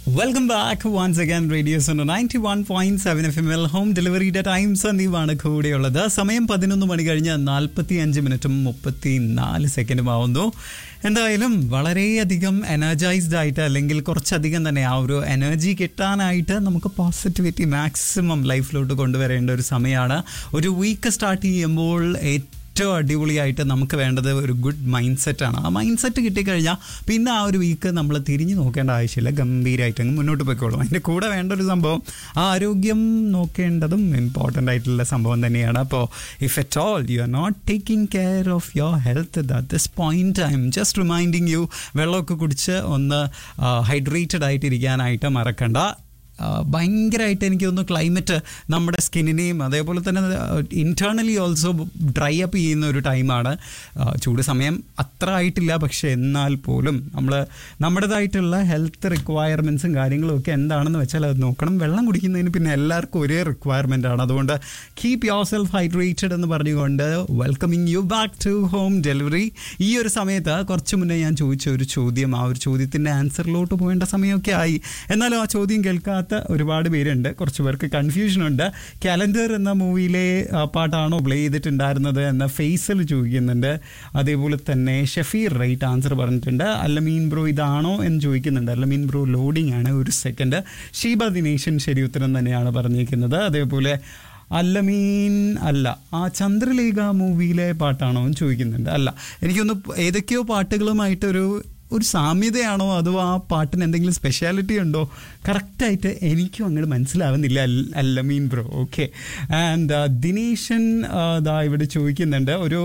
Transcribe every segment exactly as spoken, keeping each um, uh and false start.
Welcome back once again radio zone ninety one point seven F M L home ഡെലിവറിയുടെ time സന്ദീപാണ് കൂടെയുള്ളത്. സമയം പതിനൊന്ന് മണി കഴിഞ്ഞ് നാൽപ്പത്തി അഞ്ച് മിനിറ്റും മുപ്പത്തി നാല് സെക്കൻഡും ആവുന്നു. എന്തായാലും വളരെയധികം എനർജൈസ്ഡ് ആയിട്ട് അല്ലെങ്കിൽ കുറച്ചധികം തന്നെ ആ ഒരു എനർജി കിട്ടാനായിട്ട് നമുക്ക് പോസിറ്റിവിറ്റി മാക്സിമം ലൈഫിലോട്ട് കൊണ്ടുവരേണ്ട ഒരു സമയമാണ്. ഒരു വീക്ക് സ്റ്റാർട്ട് ചെയ്യുമ്പോൾ ഏറ്റവും അടിപൊളിയായിട്ട് നമുക്ക് വേണ്ടത് ഒരു ഗുഡ് മൈൻഡ് സെറ്റാണ്. ആ മൈൻഡ് സെറ്റ് കിട്ടിക്കഴിഞ്ഞാൽ പിന്നെ ആ ഒരു വീക്ക് നമ്മൾ തിരിഞ്ഞു നോക്കേണ്ട ആവശ്യമില്ല, ഗംഭീരമായിട്ട് അങ്ങ് മുന്നോട്ട് പോയിക്കോളും. അതിൻ്റെ കൂടെ വേണ്ട ഒരു സംഭവം ആ ആരോഗ്യം നോക്കേണ്ടതും ഇമ്പോർട്ടൻ്റ് ആയിട്ടുള്ള സംഭവം തന്നെയാണ്. അപ്പോൾ if at all you are not taking care of your health at this point I am just reminding you, വെള്ളമൊക്കെ കുടിച്ച് ഒന്ന് ഹൈഡ്രേറ്റഡ് ആയിട്ടിരിക്കാനായിട്ട് മറക്കണ്ട. ഭയങ്കരമായിട്ട് എനിക്ക് തോന്നുന്നു ക്ലൈമറ്റ് നമ്മുടെ സ്കിന്നിനെയും അതേപോലെ തന്നെ ഇൻറ്റേർണലി ഓൾസോ ഡ്രൈ അപ്പ് ചെയ്യുന്ന ഒരു ടൈമാണ്. ചൂട് സമയം അത്ര ആയിട്ടില്ല, പക്ഷേ എന്നാൽ പോലും നമ്മൾ നമ്മുടേതായിട്ടുള്ള ഹെൽത്ത് റിക്വയർമെൻറ്റ്സും കാര്യങ്ങളും ഒക്കെ എന്താണെന്ന് വെച്ചാൽ അത് നോക്കണം. വെള്ളം കുടിക്കുന്നതിന് പിന്നെ എല്ലാവർക്കും ഒരേ റിക്വയർമെൻ്റ് ആണ്. അതുകൊണ്ട് കീപ് യുവർ സെൽഫ് ഹൈഡ്രേറ്റഡ് എന്ന് പറഞ്ഞുകൊണ്ട് welcoming you back to home delivery. ഈ ഒരു സമയത്ത് കുറച്ച് മുന്നേ ഞാൻ ചോദിച്ച ഒരു ചോദ്യം, ആ ഒരു ചോദ്യത്തിൻ്റെ ആൻസറിലോട്ട് പോകേണ്ട സമയമൊക്കെ ആയി. എന്നാലും ആ ചോദ്യം കേൾക്കാത്ത ഒരുപാട് പേരുണ്ട്, കുറച്ച് പേർക്ക് കൺഫ്യൂഷനുണ്ട്. കാലണ്ടർ എന്ന മൂവിയിലെ പാട്ടാണോ പ്ലേ ചെയ്തിട്ടുണ്ടായിരുന്നത് എന്ന ഫേസൽ ചോദിക്കുന്നുണ്ട്. അതേപോലെ തന്നെ ഷഫീർ റൈറ്റ് ആൻസർ പറഞ്ഞിട്ടുണ്ട്. അല്ലമീൻ ബ്രോ ഇതാണോ എന്ന് ചോദിക്കുന്നുണ്ട്. അല്ലമീൻ ബ്രോ ലോഡിംഗ് ആണ്, ഒരു സെക്കൻഡ്. ഷീബ ദിനേശൻ ശരി ഉത്തരം തന്നെയാണ് പറഞ്ഞിരിക്കുന്നത്. അതേപോലെ അല്ലമീൻ അല്ല, ആ ചന്ദ്രലേഖ മൂവിയിലെ പാട്ടാണോ എന്ന് ചോദിക്കുന്നുണ്ട്. അല്ല, എനിക്കൊന്ന് ഏതൊക്കെയോ പാട്ടുകളുമായിട്ടൊരു ഒരു സാമ്യതയാണോ അതോ ആ പാട്ടിന് എന്തെങ്കിലും സ്പെഷ്യാലിറ്റി ഉണ്ടോ കറക്റ്റായിട്ട് എനിക്കും അങ്ങോട്ട് മനസ്സിലാവുന്നില്ല. Allameen bro okay. And Dineshan ദാ ഇവിടെ ചോദിക്കുന്നുണ്ട് ഒരു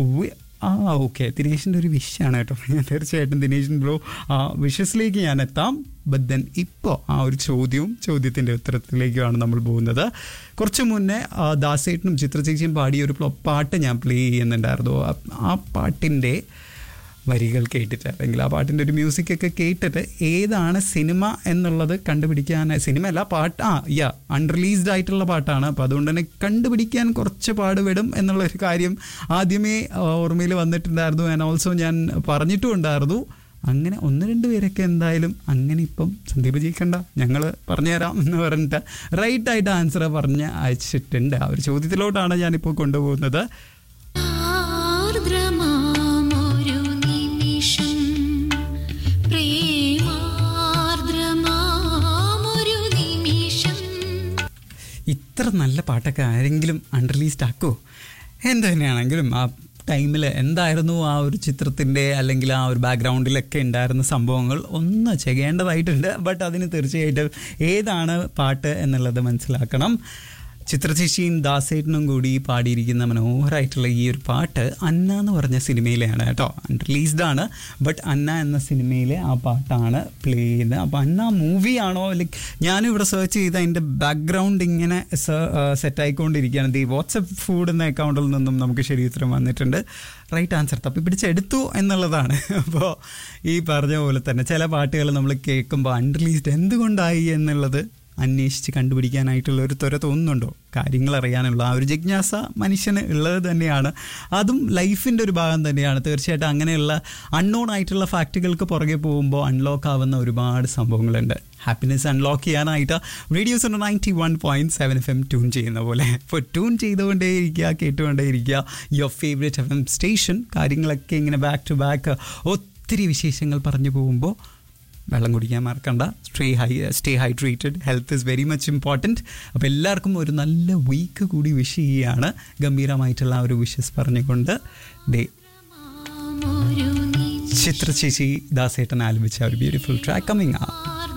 ആ ഓക്കെ, ദിനേശിൻ്റെ ഒരു വിഷാണ് കേട്ടോ. തീർച്ചയായിട്ടും ദിനേശൻ ബ്രോ ആ വിഷസിലേക്ക് ഞാൻ എത്താം. ബട്ട് ദെൻ ഇപ്പോൾ ആ ഒരു ചോദ്യവും ചോദ്യത്തിൻ്റെ ഉത്തരത്തിലേക്കുമാണ് നമ്മൾ പോകുന്നത്. കുറച്ച് മുന്നേ ദാസേട്ടനും ചിത്രചേച്ചിയും പാടിയ ഒരു പാട്ട് ഞാൻ പ്ലേ ചെയ്യുന്നുണ്ടായിരുന്നു. ആ പാട്ടിൻ്റെ വരികൾ കേട്ടിട്ട് അല്ലെങ്കിൽ ആ പാട്ടിൻ്റെ ഒരു മ്യൂസിക്കൊക്കെ കേട്ടിട്ട് ഏതാണ് സിനിമ എന്നുള്ളത് കണ്ടുപിടിക്കാൻ, സിനിമയല്ല പാട്ട്, ആ യാ അൺറിലീസ്ഡ് ആയിട്ടുള്ള പാട്ടാണ്. അപ്പോൾ അതുകൊണ്ട് തന്നെ കണ്ടുപിടിക്കാൻ കുറച്ച് പാടുപെടും എന്നുള്ളൊരു കാര്യം ആദ്യമേ ഓർമ്മയിൽ വന്നിട്ടുണ്ടായിരുന്നു. ആൻഡ് ഓൾസോ ഞാൻ പറഞ്ഞിട്ടും ഉണ്ടായിരുന്നു. അങ്ങനെ ഒന്ന് രണ്ട് പേരൊക്കെ എന്തായാലും അങ്ങനെ ഇപ്പം സന്ദീപ് ജയിക്കണ്ട, ഞങ്ങൾ പറഞ്ഞുതരാം എന്ന് പറഞ്ഞിട്ട് റൈറ്റായിട്ട് ആൻസർ പറഞ്ഞ് അയച്ചിട്ടുണ്ട്. ആ ഒരു ചോദ്യത്തിലോട്ടാണ് ഞാനിപ്പോൾ കൊണ്ടുപോകുന്നത്. ഇത്ര നല്ല പാട്ടൊക്കെ ആരെങ്കിലും അൺറിലീസ്ഡ് ആക്കുമോ? എന്ത് തന്നെയാണെങ്കിലും ആ ടൈമിൽ എന്തായിരുന്നു ആ ഒരു ചിത്രത്തിൻ്റെ അല്ലെങ്കിൽ ആ ഒരു ബാക്ക്ഗ്രൗണ്ടിലൊക്കെ ഉണ്ടായിരുന്ന സംഭവങ്ങൾ ഒന്ന് ചെയ്യേണ്ടതായിട്ടുണ്ട്. ബട്ട് അതിന് തീർച്ചയായിട്ടും ഏതാണ് പാട്ട് എന്നുള്ളത് മനസ്സിലാക്കണം. ചിത്രചേച്ചിയും ദാസേട്ടനും കൂടി പാടിയിരിക്കുന്ന മനോഹരമായിട്ടുള്ള ഈ ഒരു പാട്ട് അന്ന എന്ന് പറഞ്ഞ സിനിമയിലെയാണ് കേട്ടോ. അൺറിലീസ്ഡ് ആണ്, ബട്ട് അന്ന എന്ന സിനിമയിലെ ആ പാട്ടാണ് പ്ലേ ചെയ്യുന്നത്. അപ്പോൾ അന്ന മൂവിയാണോ ലൈക്ക് ഞാനിവിടെ സെർച്ച് ചെയ്ത് അതിൻ്റെ ബാക്ക്ഗ്രൗണ്ട് ഇങ്ങനെ സെറ്റായിക്കൊണ്ടിരിക്കുകയാണ്. ദി വാട്സപ്പ് ഫുഡ് എന്ന അക്കൗണ്ടിൽ നിന്നും നമുക്ക് ശരി ഉത്തരം വന്നിട്ടുണ്ട്. റൈറ്റ് ആൻസർ തപ്പി പിടിച്ചെടുത്തു എന്നുള്ളതാണ്. അപ്പോൾ ഈ പറഞ്ഞ പോലെ തന്നെ ചില പാട്ടുകൾ നമ്മൾ കേൾക്കുമ്പോൾ അൺറിലീസ്ഡ് എന്തുകൊണ്ടായി എന്നുള്ളത് അന്വേഷിച്ച് കണ്ടുപിടിക്കാനായിട്ടുള്ള ഒരു ത്വര തോന്നുന്നുണ്ടോ? കാര്യങ്ങൾ അറിയാനുള്ള ആ ഒരു ജിജ്ഞാസ മനുഷ്യന് ഉള്ളത് തന്നെയാണ്. അതും ലൈഫിൻ്റെ ഒരു ഭാഗം തന്നെയാണ്. തീർച്ചയായിട്ടും അങ്ങനെയുള്ള അൺനോൺ ആയിട്ടുള്ള ഫാക്റ്റുകൾക്ക് പുറകെ പോകുമ്പോൾ അൺലോക്ക് ആവുന്ന ഒരുപാട് സംഭവങ്ങളുണ്ട്. ഹാപ്പിനെസ് അൺലോക്ക് ചെയ്യാനായിട്ട് radio zone ninety one point seven F M tune ചെയ്യുന്ന പോലെ ഇപ്പോൾ ട്യൂൺ ചെയ്തുകൊണ്ടേ ഇരിക്കുക, കേട്ടുകൊണ്ടേ ഇരിക്കുക your favourite F M station. കാര്യങ്ങളൊക്കെ ഇങ്ങനെ ബാക്ക് ടു ബാക്ക് ഒത്തിരി വിശേഷങ്ങൾ പറഞ്ഞു പോകുമ്പോൾ വെള്ളം കുടിക്കാൻ മറക്കണ്ട. Stay high stay hydrated. Health is very much important. അപ്പോൾ എല്ലാവർക്കും ഒരു നല്ല വീക്ക് കൂടി വിഷ് ചെയ്യുകയാണ്. ഗംഭീരമായിട്ടുള്ള ആ ഒരു വിഷസ് പറഞ്ഞുകൊണ്ട് ദേ ചിത്രചേച്ചി ദാസേട്ടൻ ആലപിച്ച ഒരു ബ്യൂട്ടിഫുൾ ട്രാക്ക് കമ്മിങ് ആ